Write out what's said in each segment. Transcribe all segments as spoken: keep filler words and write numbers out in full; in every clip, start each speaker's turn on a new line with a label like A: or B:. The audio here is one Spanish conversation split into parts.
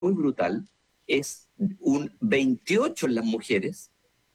A: muy brutal, es un veintiocho en las mujeres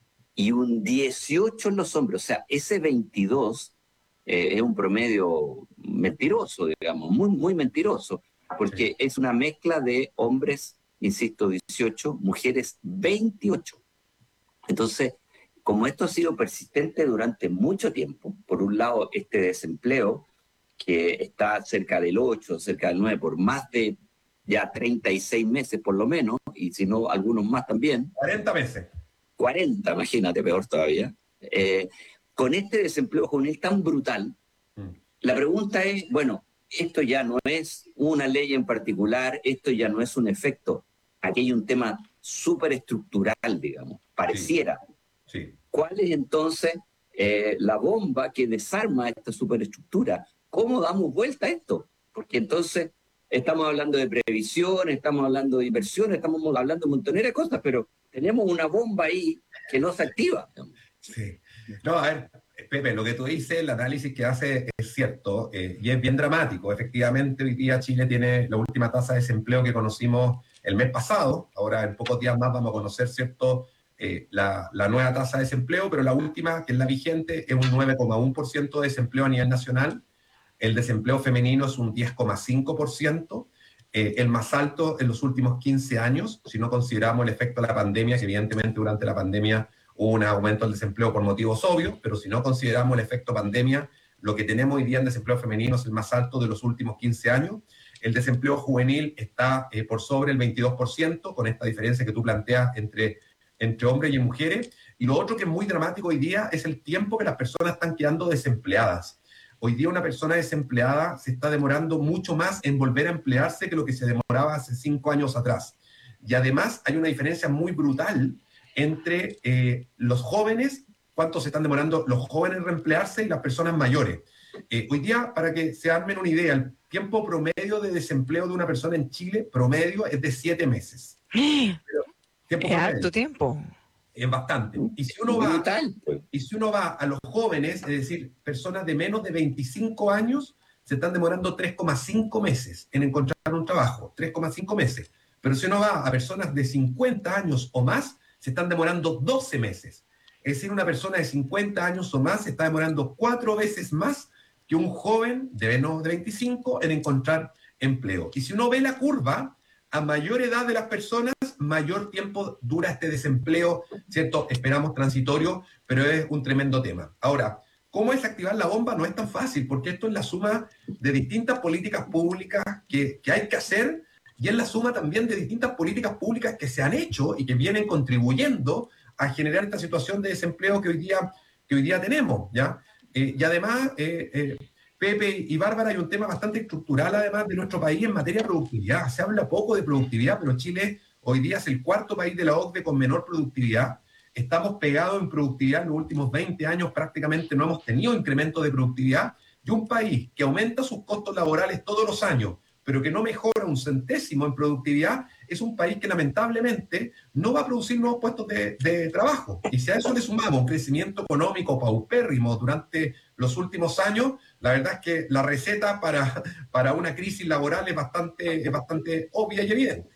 A: y un dieciocho en los hombres. O sea, ese veintidós eh, es un promedio mentiroso, digamos, muy, muy mentiroso, porque sí. Es una mezcla de hombres, insisto, dieciocho, mujeres veintiocho. Entonces, como esto ha sido persistente durante mucho tiempo, por un lado, este desempleo, que está cerca del ocho, cerca del nueve, por más de ya treinta y seis meses por lo menos, y si no, algunos más también.
B: cuarenta meses.
A: cuarenta, imagínate, peor todavía. Eh, con este desempleo juvenil tan brutal, mm. la pregunta es, bueno, esto ya no es una ley en particular, esto ya no es un efecto, aquí hay un tema súper estructural, digamos, pareciera.
B: Sí. Sí.
A: ¿Cuál es entonces eh, la bomba que desarma esta superestructura? ¿Cómo damos vuelta a esto? Porque entonces estamos hablando de previsión, estamos hablando de inversión, estamos hablando de montonera de cosas, pero tenemos una bomba ahí que no se activa.
B: Sí. No, a ver, Pepe, lo que tú dices, el análisis que hace es cierto eh, y es bien dramático. Efectivamente, hoy día Chile tiene la última tasa de desempleo que conocimos el mes pasado. Ahora, en pocos días más vamos a conocer, ¿cierto?, eh, la, la nueva tasa de desempleo, pero la última, que es la vigente, es un nueve coma uno por ciento de desempleo a nivel nacional. El desempleo femenino es un diez coma cinco por ciento, eh, el más alto en los últimos quince años, si no consideramos el efecto de la pandemia, que evidentemente durante la pandemia hubo un aumento del desempleo por motivos obvios, pero si no consideramos el efecto pandemia, lo que tenemos hoy día en desempleo femenino es el más alto de los últimos quince años. El desempleo juvenil está eh, por sobre el veintidós por ciento, con esta diferencia que tú planteas entre, entre hombres y mujeres. Y lo otro que es muy dramático hoy día es el tiempo que las personas están quedando desempleadas. Hoy día una persona desempleada se está demorando mucho más en volver a emplearse que lo que se demoraba hace cinco años atrás. Y además hay una diferencia muy brutal entre eh, los jóvenes, cuánto se están demorando los jóvenes en reemplearse y las personas mayores. Eh, hoy día, para que se armen una idea, el tiempo promedio de desempleo de una persona en Chile, promedio, es de siete meses.
C: Pero, tiempo es harto tiempo.
B: Es bastante. Y si uno va, y si uno va a los jóvenes, es decir, personas de menos de veinticinco años, se están demorando tres coma cinco meses en encontrar un trabajo, tres coma cinco meses. Pero si uno va a personas de cincuenta años o más, se están demorando doce meses. Es decir, una persona de cincuenta años o más se está demorando cuatro veces más que un joven de menos de veinticinco en encontrar empleo. Y si uno ve la curva, a mayor edad de las personas, mayor tiempo dura este desempleo, ¿cierto? Esperamos transitorio, pero es un tremendo tema. Ahora, ¿cómo es activar la bomba? No es tan fácil, porque esto es la suma de distintas políticas públicas que, que hay que hacer, y es la suma también de distintas políticas públicas que se han hecho y que vienen contribuyendo a generar esta situación de desempleo que hoy día, que hoy día tenemos, ¿ya? Eh, y además, eh, eh, Pepe y Bárbara, hay un tema bastante estructural además de nuestro país en materia de productividad. Se habla poco de productividad, pero Chile hoy día es el cuarto país de la O C D E con menor productividad. Estamos pegados en productividad en los últimos veinte años, prácticamente no hemos tenido incremento de productividad. Y un país que aumenta sus costos laborales todos los años, pero que no mejora un centésimo en productividad, es un país que lamentablemente no va a producir nuevos puestos de, de trabajo. Y si a eso le sumamos un crecimiento económico paupérrimo durante los últimos años, la verdad es que la receta para, para una crisis laboral es bastante, es bastante obvia y evidente.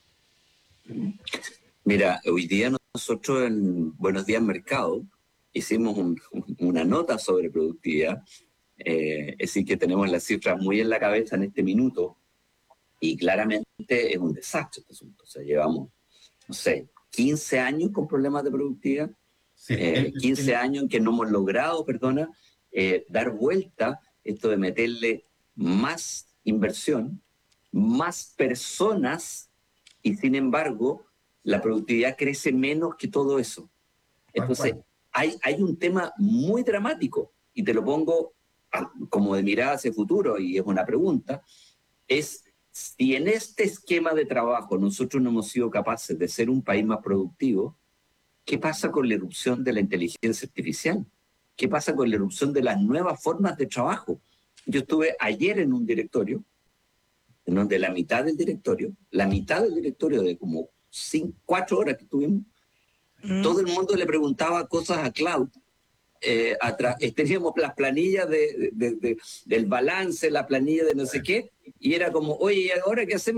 A: Mira, hoy día nosotros en Buenos Días Mercado hicimos un, una nota sobre productividad, eh, es decir, que tenemos las cifras muy en la cabeza en este minuto, y claramente es un desastre este asunto. O sea, llevamos, no sé, quince años con problemas de productividad, sí, eh, el, quince el... años en que no hemos logrado, perdona, eh, dar vuelta esto de meterle más inversión, más personas, y sin embargo, la productividad crece menos que todo eso. Entonces, hay, hay un tema muy dramático, y te lo pongo a, como de mirada hacia el futuro, y es una pregunta, es si en este esquema de trabajo nosotros no hemos sido capaces de ser un país más productivo, ¿qué pasa con la irrupción de la inteligencia artificial? ¿Qué pasa con la irrupción de las nuevas formas de trabajo? Yo estuve ayer en un directorio, en donde la mitad del directorio, la mitad del directorio de como cinco, cuatro horas que estuvimos, mm. todo el mundo le preguntaba cosas a Cloud. Eh, atrás, teníamos las planillas de, de, de, del balance, la planilla de no sé qué, y era como, oye, ¿y ahora qué hacemos con esta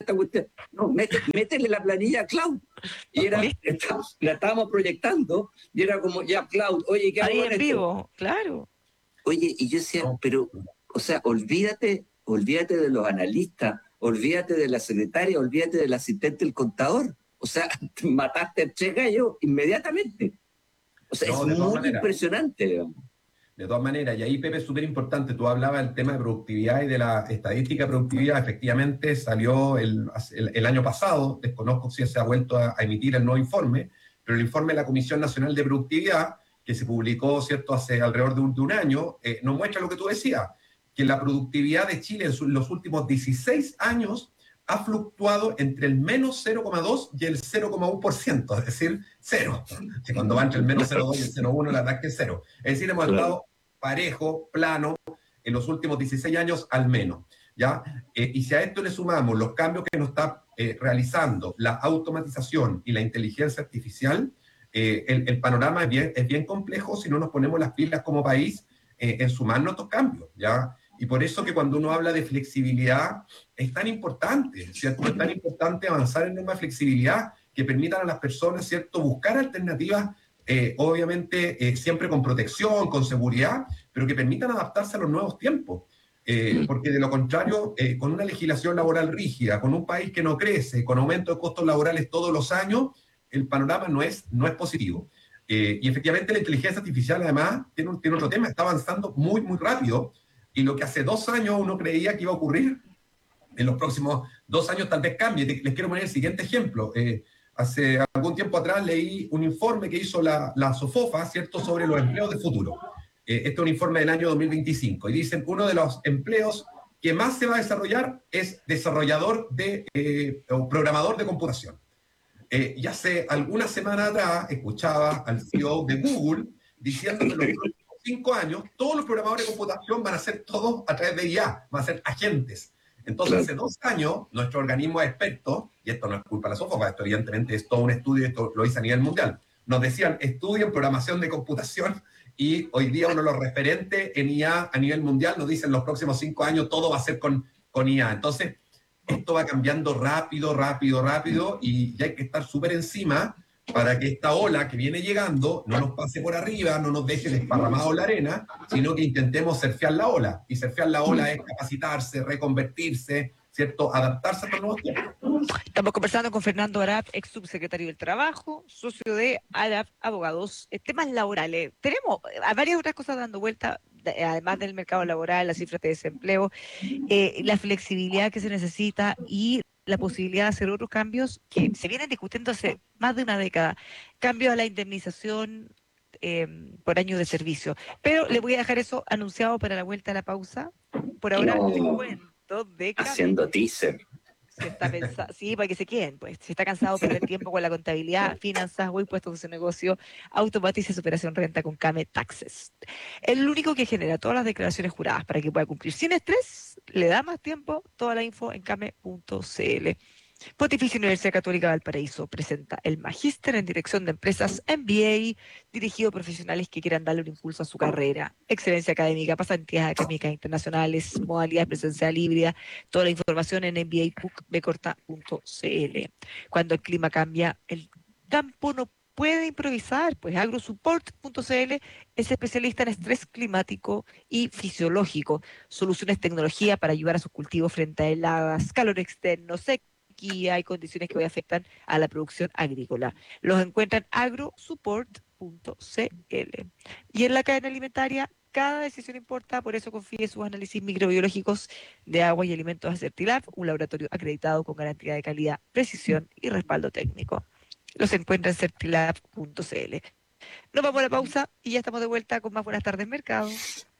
A: esta cuestión. No, mete, métele la planilla a Cloud. Y era, está, la estábamos proyectando, y era como, ya, Cloud, oye, ¿qué hago
C: ahí
A: con
C: en
A: esto?
C: vivo, claro.
A: Oye, y yo decía, pero, o sea, olvídate, olvídate de los analistas, olvídate de la secretaria, olvídate del asistente del contador. O sea, mataste a tres gallos inmediatamente. O sea, no, es muy maneras. impresionante, digamos.
B: De todas maneras, y ahí, Pepe, es súper importante, tú hablabas del tema de productividad y de la estadística de productividad, efectivamente salió el, el, el año pasado, desconozco si se ha vuelto a, a emitir el nuevo informe, pero el informe de la Comisión Nacional de Productividad, que se publicó, ¿cierto?, hace alrededor de un, de un año, eh, nos muestra lo que tú decías, que la productividad de Chile en, su, en los últimos dieciséis años ha fluctuado entre el menos cero coma dos y el cero coma uno por ciento, es decir, cero. Que cuando va entre el menos cero coma dos y el cero coma uno, la verdad es que es cero. Es decir, hemos estado parejo, plano, en los últimos dieciséis años al menos, ¿ya? Eh, y si a esto le sumamos los cambios que nos está eh, realizando la automatización y la inteligencia artificial, eh, el, el panorama es bien, es bien complejo si no nos ponemos las pilas como país eh, en sumarnos estos cambios, ¿ya? Y por eso que cuando uno habla de flexibilidad es tan importante, ¿cierto? Es tan importante avanzar en una flexibilidad que permitan a las personas, ¿cierto?, buscar alternativas, eh, obviamente eh, siempre con protección, con seguridad, pero que permitan adaptarse a los nuevos tiempos. Eh, porque de lo contrario, eh, con una legislación laboral rígida, con un país que no crece, con aumento de costos laborales todos los años, el panorama no es, no es positivo. Eh, y efectivamente la inteligencia artificial además tiene, un, tiene otro tema, está avanzando muy, muy rápido. Y lo que hace dos años uno creía que iba a ocurrir, en los próximos dos años tal vez cambie. Les quiero poner el siguiente ejemplo. Eh, hace algún tiempo atrás leí un informe que hizo la, la SOFOFA, ¿cierto?, sobre los empleos del futuro. Eh, este es un informe del año dos mil veinticinco. Y dicen, uno de los empleos que más se va a desarrollar es desarrollador de, eh, o programador de computación. Eh, y hace algunas semanas atrás escuchaba al C E O de Google diciendo que los cinco años, todos los programadores de computación van a ser todos a través de I A, van a ser agentes. Entonces, hace dos años, nuestro organismo de expertos, y esto no es culpa de la SOFOFA, esto evidentemente es todo un estudio, esto lo hice a nivel mundial, nos decían, estudien programación de computación, y hoy día uno de los referentes en I A a nivel mundial nos dicen, los próximos cinco años todo va a ser con, con I A. Entonces, esto va cambiando rápido, rápido, rápido, y ya hay que estar súper encima para que esta ola que viene llegando no nos pase por arriba, no nos deje desparramados en la arena, sino que intentemos surfear la ola. Y surfear la ola es capacitarse, reconvertirse, ¿cierto?, adaptarse a los nuevos tiempos.
C: Estamos conversando con Fernando Arap, ex subsecretario del Trabajo, socio de Arap Abogados. Eh, temas laborales. Tenemos eh, varias otras cosas dando vuelta, de, además del mercado laboral, las cifras de desempleo, eh, la flexibilidad que se necesita y la posibilidad de hacer otros cambios que se vienen discutiendo hace más de una década. Cambio a la indemnización eh, por año de servicio. Pero le voy a dejar eso anunciado para la vuelta a la pausa. Por ahora
A: No,
C: te cuento de
A: haciendo teaser.
C: Se está pensando, sí, para que se queden, pues. Si está cansado de perder tiempo con la contabilidad, finanzas o impuestos de su negocio, automatice su operación renta con Kame Taxes. El único que genera todas las declaraciones juradas para que pueda cumplir sin estrés, le da más tiempo. Toda la info en kame punto c l. Pontificia Universidad Católica de Valparaíso presenta el Magíster en Dirección de Empresas M B A, dirigido a profesionales que quieran darle un impulso a su carrera. Excelencia académica, pasantías académicas internacionales, modalidad presencial híbrida, toda la información en m b a cook b corta punto c l. Cuando el clima cambia, el campo no puede improvisar, pues agrosupport punto c l es especialista en estrés climático y fisiológico, soluciones tecnología para ayudar a sus cultivos frente a heladas, calor externo, sequía, y hay condiciones que hoy afectan a la producción agrícola. Los encuentran agrosupport punto c l. Y en la cadena alimentaria, cada decisión importa, por eso confíe sus análisis microbiológicos de agua y alimentos a Certilab, un laboratorio acreditado con garantía de calidad, precisión y respaldo técnico. Los encuentra en certilab punto c l. Nos vamos a la pausa y ya estamos de vuelta con más Buenas Tardes Mercado.